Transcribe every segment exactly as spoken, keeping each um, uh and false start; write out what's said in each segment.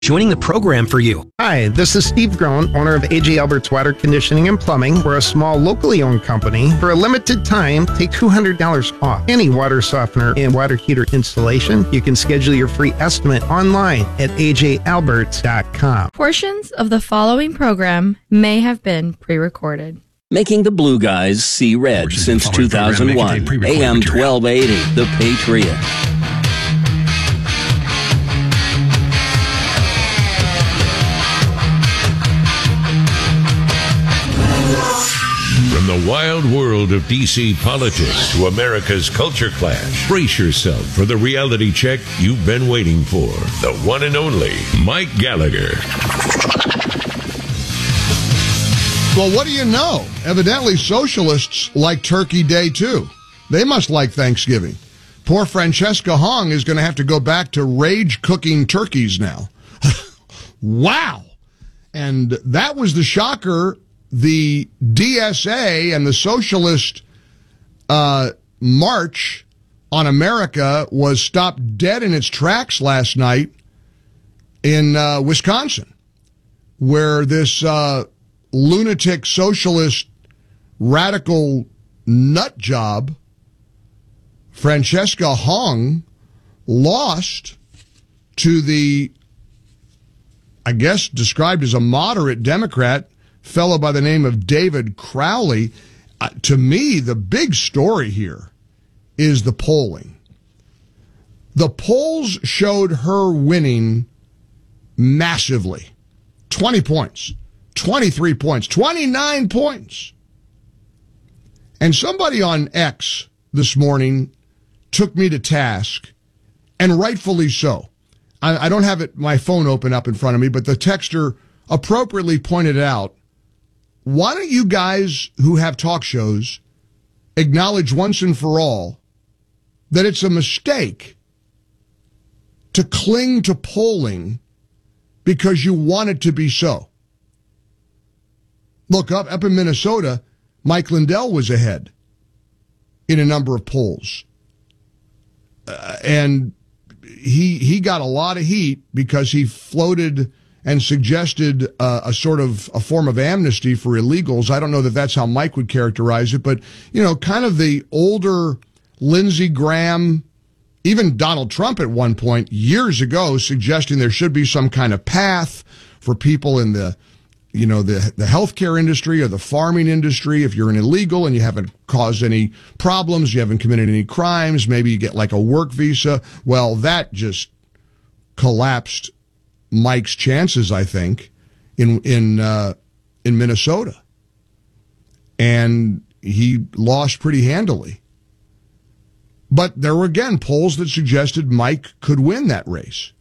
Joining the program for you. Hi, this is Steve Groen, owner of A J Albert's Water Conditioning and Plumbing. We're a small, locally owned company. For a limited time, take two hundred dollars off any water softener and water heater installation. You can schedule your free estimate online at a j alberts dot com. Portions of the following program may have been pre-recorded. Making the blue guys see red Portions since of the two following thousand one. program may contain A M pre-recorded twelve eighty, The Patriot. From the wild world of D C politics to America's culture clash, brace yourself for the reality check you've been waiting for. The one and only Mike Gallagher. Well, what do you know? Evidently, socialists like Turkey Day, too. They must like Thanksgiving. Poor Francesca Hong is going to have to go back to rage-cooking turkeys now. Wow! And that was the shocker. The D S A and the socialist uh, march on America was stopped dead in its tracks last night in uh, Wisconsin, where this uh, lunatic socialist radical nut job, Francesca Hong, lost to the, I guess, described as a moderate Democrat, fellow by the name of David Crowley. Uh, to me, the big story here is the polling. The polls showed her winning massively. twenty points, twenty-three points, twenty-nine points. And somebody on X this morning took me to task, and rightfully so. I, I don't have it, my phone open up in front of me, but the texter appropriately pointed out, why don't you guys who have talk shows acknowledge once and for all that it's a mistake to cling to polling because you want it to be so? Look, up, up in Minnesota, Mike Lindell was ahead in a number of polls. Uh, and he he got a lot of heat because he floated and suggested uh, a sort of a form of amnesty for illegals. I don't know that that's how Mike would characterize it, but, you know, kind of the older Lindsey Graham, even Donald Trump at one point years ago, suggesting there should be some kind of path for people in the, you know, the, the healthcare industry or the farming industry. If you're an illegal and you haven't caused any problems, you haven't committed any crimes, maybe you get like a work visa. Well, that just collapsed Mike's chances, I think, in in uh, in Minnesota, and he lost pretty handily. But there were again polls that suggested Mike could win that race.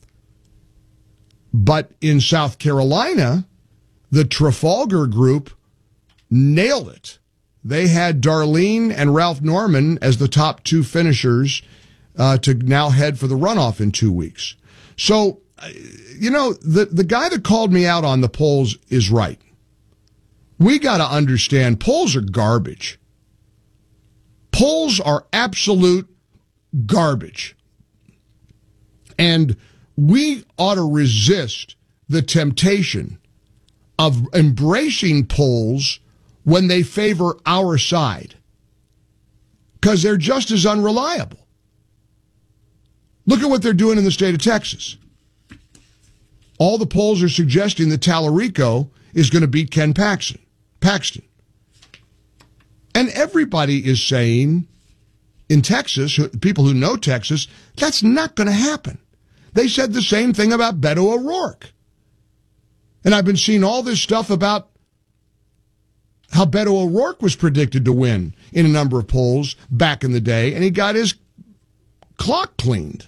But in South Carolina, the Trafalgar Group nailed it. They had Darlene and Ralph Norman as the top two finishers uh, to now head for the runoff in two weeks. So, you know, the, the guy that called me out on the polls is right. We got to understand polls are garbage. Polls are absolute garbage. And we ought to resist the temptation of embracing polls when they favor our side, because they're just as unreliable. Look at what they're doing in the state of Texas. All the polls are suggesting that Tallarico is going to beat Ken Paxton. Paxton. And everybody is saying in Texas, people who know Texas, that's not going to happen. They said the same thing about Beto O'Rourke. And I've been seeing all this stuff about how Beto O'Rourke was predicted to win in a number of polls back in the day, and he got his clock cleaned.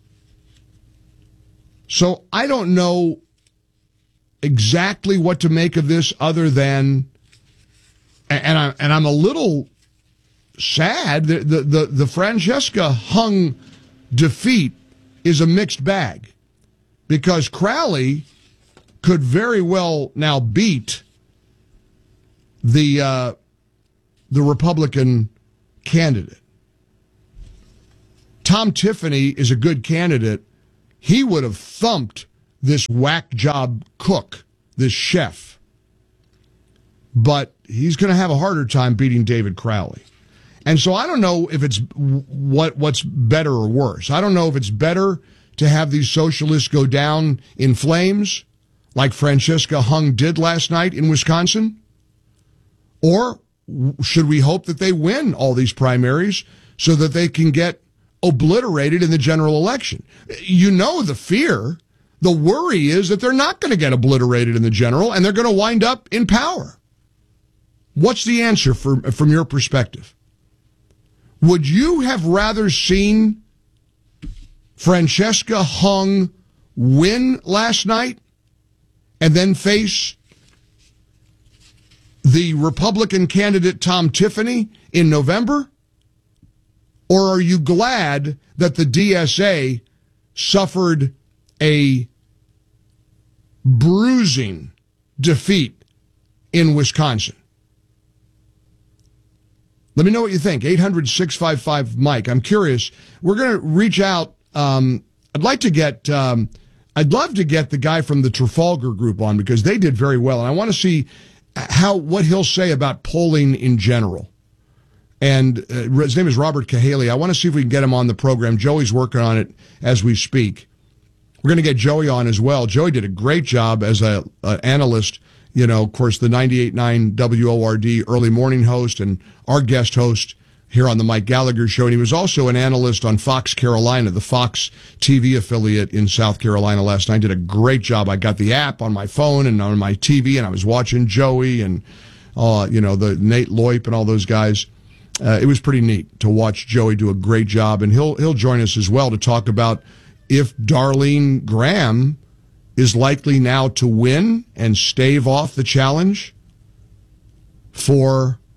So I don't know exactly what to make of this other than, and, I, and I'm a little sad, the, the, the, the Francesca Hung defeat is a mixed bag, because Crowley could very well now beat the uh, the Republican candidate. Tom Tiffany is a good candidate. He would have thumped this whack job cook, this chef. But he's going to have a harder time beating David Crowley. And so I don't know if it's what what's better or worse. I don't know if it's better to have these socialists go down in flames like Francesca Hung did last night in Wisconsin, or should we hope that they win all these primaries so that they can get obliterated in the general election? You know, the fear, the worry is that they're not going to get obliterated in the general and they're going to wind up in power. What's the answer for, from your perspective? Would you have rather seen Francesca Hung win last night and then face the Republican candidate Tom Tiffany in November? Or are you glad that the D S A suffered a bruising defeat in Wisconsin? Let me know what you think. eight hundred, six five five, Mike. I'm curious. We're going to reach out. Um, I'd like to get, um, I'd love to get the guy from the Trafalgar Group on because they did very well. And I want to see how, what he'll say about polling in general. And uh, his name is Robert Cahaley. I want to see if we can get him on the program. Joey's working on it as we speak. We're going to get Joey on as well. Joey did a great job as a, an analyst. You know, of course, the ninety-eight point nine W O R D early morning host and our guest host here on the Mike Gallagher Show. And he was also an analyst on Fox Carolina, the Fox T V affiliate in South Carolina last night. Did a great job. I got the app on my phone and on my T V, and I was watching Joey and, uh, you know, the Nate Loip and all those guys. Uh, it was pretty neat to watch Joey do a great job. And he'll he'll join us as well to talk about if Darlene Graham is likely now to win and stave off the challenge for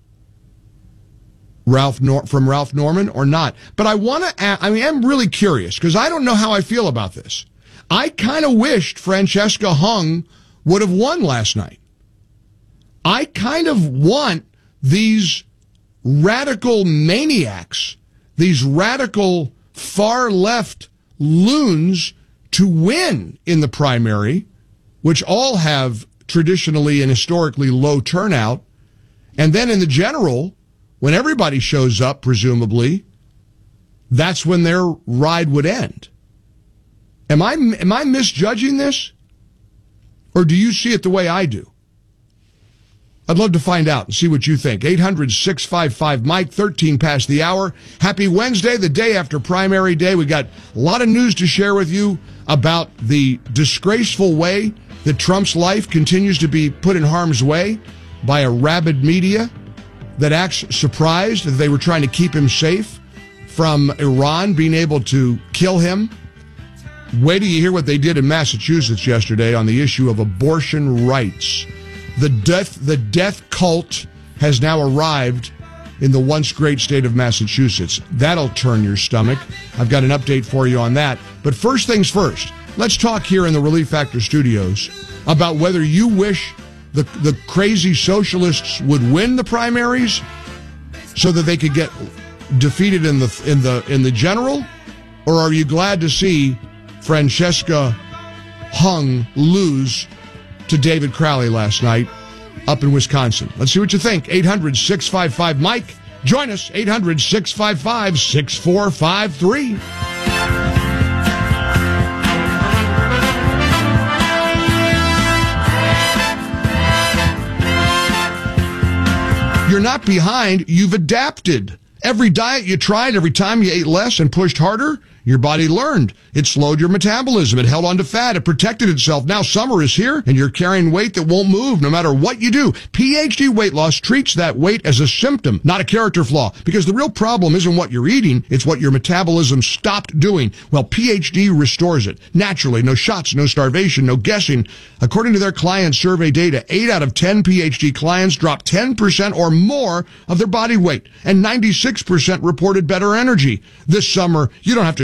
Ralph Nor- from Ralph Norman or not. But I want to ask, I mean, I'm really curious because I don't know how I feel about this. I kind of wished Francesca Hung would have won last night. I kind of want these radical maniacs, these radical far left loons to win in the primary, which all have traditionally and historically low turnout. And then in the general, when everybody shows up, presumably, that's when their ride would end. Am I, am I misjudging this? Or do you see it the way I do? I'd love to find out and see what you think. eight hundred, six five five, Mike, thirteen past the hour. Happy Wednesday, the day after primary day. We got a lot of news to share with you about the disgraceful way that Trump's life continues to be put in harm's way by a rabid media that acts surprised that they were trying to keep him safe from Iran being able to kill him. Wait till you hear what they did in Massachusetts yesterday on the issue of abortion rights. The death, the death cult has now arrived in the once great state of Massachusetts. That'll turn your stomach. I've got an update for you on that. But first things first, let's talk here in the Relief Factor studios about whether you wish the, the crazy socialists would win the primaries so that they could get defeated in the, in the, in the general, or are you glad to see Francesca Hung lose to David Crowley last night up in Wisconsin? Let's see what you think. eight hundred, six five five, Mike. Join us, eight hundred, six five five, six four five three. You're not behind, you've adapted. Every diet you tried, every time you ate less and pushed harder, your body learned. It slowed your metabolism. It held on to fat. It protected itself. Now summer is here, and you're carrying weight that won't move no matter what you do. P H D Weight Loss treats that weight as a symptom, not a character flaw, because the real problem isn't what you're eating, it's what your metabolism stopped doing. Well, P H D restores it. Naturally, no shots, no starvation, no guessing. According to their client survey data, eight out of ten P H D clients dropped ten percent or more of their body weight, and ninety-six percent reported better energy. This summer, you don't have to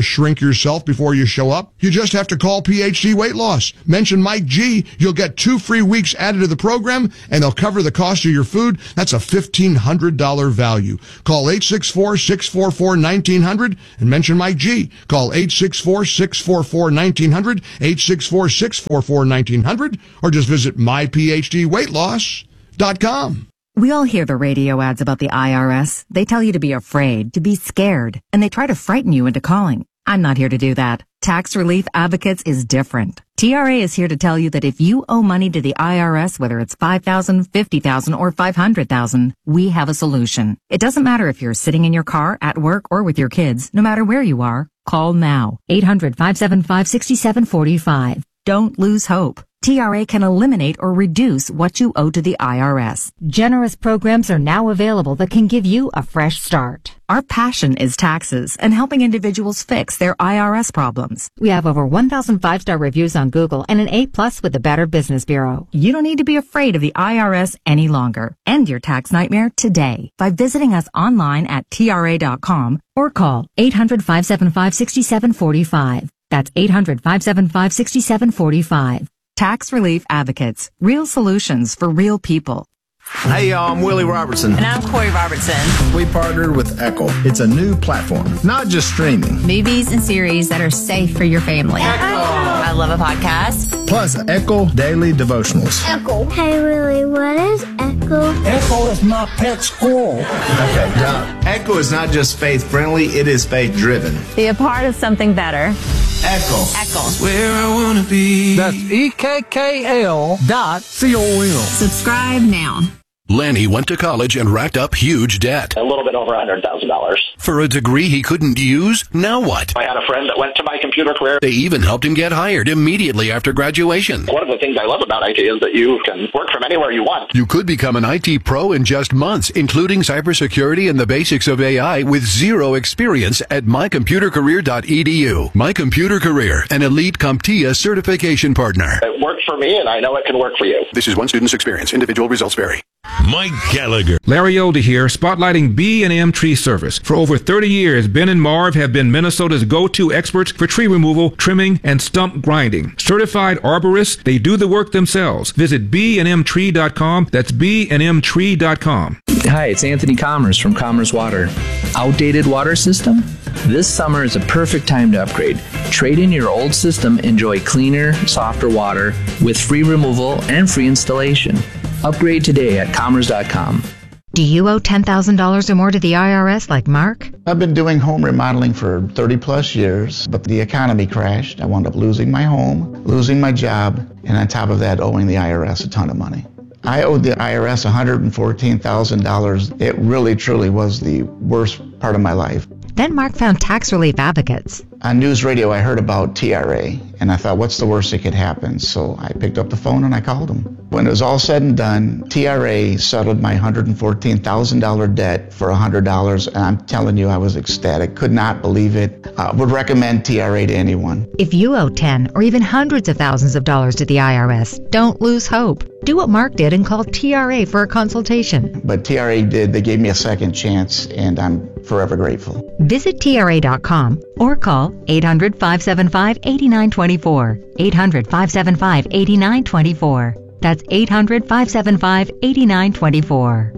shrink yourself before you show up? You just have to call P H D Weight Loss. Mention Mike G. You'll get two free weeks added to the program, and they'll cover the cost of your food. That's a fifteen hundred dollars value. Call eight six four, six four four, one nine zero zero and mention Mike G. Call eight six four, six four four, one nine zero zero, eight six four, six four four, one nine zero zero, or just visit my p h d weight loss dot com. We all hear the radio ads about the I R S. They tell you to be afraid, to be scared, and they try to frighten you into calling. I'm not here to do that. Tax Relief Advocates is different. T R A is here to tell you that if you owe money to the I R S, whether it's five thousand dollars, fifty thousand dollars, or five hundred thousand dollars, we have a solution. It doesn't matter if you're sitting in your car, at work, or with your kids. No matter where you are, call now. eight hundred, five seven five, six seven four five. Don't lose hope. T R A can eliminate or reduce what you owe to the I R S. Generous programs are now available that can give you a fresh start. Our passion is taxes and helping individuals fix their I R S problems. We have over one thousand five-star reviews on Google and an A plus with the Better Business Bureau. You don't need to be afraid of the I R S any longer. End your tax nightmare today by visiting us online at T R A dot com or call eight hundred, five seven five, six seven four five. That's eight hundred, five seven five, six seven four five. Tax Relief Advocates. Real solutions for real people. Hey, y'all, I'm Willie Robertson. And I'm Corey Robertson. We partnered with Echo. It's a new platform, not just streaming. Movies and series that are safe for your family. Echo. I love a podcast. Plus, Echo Daily Devotionals. Echo. Hey, Willie, what is Echo? Echo is my pet squirrel. Okay, now, Echo is not just faith-friendly, it is faith-driven. Be a part of something better. Echo. Echo. Where I want to be. That's E K K L dot C O M. Subscribe now. Lanny went to college and racked up huge debt. A little bit over one hundred thousand dollars. For a degree he couldn't use? Now what? I had a friend that went to my computer career. They even helped him get hired immediately after graduation. One of the things I love about I T is that you can work from anywhere you want. You could become an I T pro in just months, including cybersecurity and the basics of A I with zero experience at my computer career dot e d u. My Computer Career, an elite CompTIA certification partner. It worked for me, and I know it can work for you. This is one student's experience. Individual results vary. Mike Gallagher. Larry Older here, spotlighting B and M Tree Service. For over thirty years, Ben and Marv have been Minnesota's go-to experts for tree removal, trimming, and stump grinding. Certified arborists, they do the work themselves. Visit b and m tree dot com. That's b and m tree dot com. Hi, it's Anthony Commerce from Commerce Water. Outdated water system? This summer is a perfect time to upgrade. Trade in your old system, enjoy cleaner, softer water with free removal and free installation. Upgrade today at commerce dot com. Do you owe ten thousand dollars or more to the I R S like Mark? I've been doing home remodeling for thirty plus years, but the economy crashed. I wound up losing my home, losing my job, and on top of that, owing the I R S a ton of money. I owed the I R S one hundred fourteen thousand dollars. It really, truly was the worst part of my life. Then Mark found Tax Relief Advocates. On news radio, I heard about T R A, and I thought, what's the worst that could happen? So I picked up the phone and I called them. When it was all said and done, T R A settled my one hundred fourteen thousand dollars debt for one hundred dollars, and I'm telling you, I was ecstatic. Could not believe it. I would recommend T R A to anyone. If you owe ten or even hundreds of thousands of dollars to the I R S, don't lose hope. Do what Mark did and call T R A for a consultation. But T R A did. They gave me a second chance, and I'm forever grateful. Visit T R A dot com or call eight hundred, five seven five, eight nine two four. eight hundred, five seven five, eight nine two four. That's eight hundred, five seven five, eight nine two four.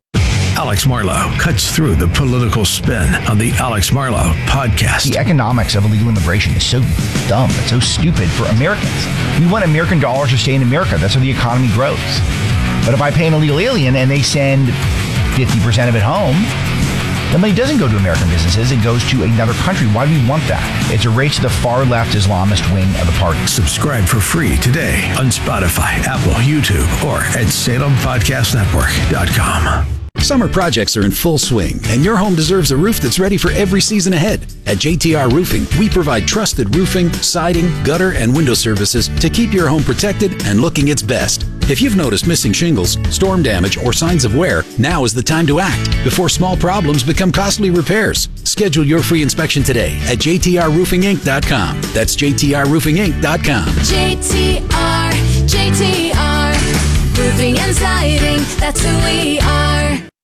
Alex Marlow cuts through the political spin on the Alex Marlow podcast. The economics of illegal immigration is so dumb. It's so stupid for Americans. We want American dollars to stay in America. That's how the economy grows. But if I pay an illegal alien and they send fifty percent of it home, the money doesn't go to American businesses. It goes to another country. Why do we want that? It's a race to the far-left Islamist wing of the party. Subscribe for free today on Spotify, Apple, YouTube, or at Salem Podcast Network dot com. Summer projects are in full swing, and your home deserves a roof that's ready for every season ahead. At J T R Roofing, we provide trusted roofing, siding, gutter, and window services to keep your home protected and looking its best. If you've noticed missing shingles, storm damage, or signs of wear, now is the time to act before small problems become costly repairs. Schedule your free inspection today at J T R roofing inc dot com. That's J T R roofing inc dot com. J T R, J T R, roofing and siding, that's who we are.